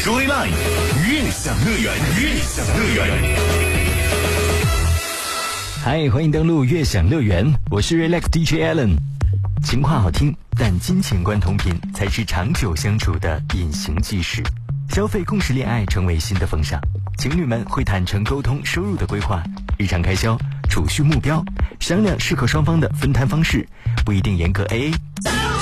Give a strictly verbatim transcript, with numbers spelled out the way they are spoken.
Joyline 悦享乐园，悦享乐园。 嗨，欢迎登录悦享乐园，我是 Relax D J Allen。情话好听，但金钱观同频才是长久相处的隐形基石。消费共识恋爱成为新的风尚，情侣们会坦诚沟通收入的规划、日常开销、储蓄目标，商量适合双方的分摊方式，不一定严格 A A。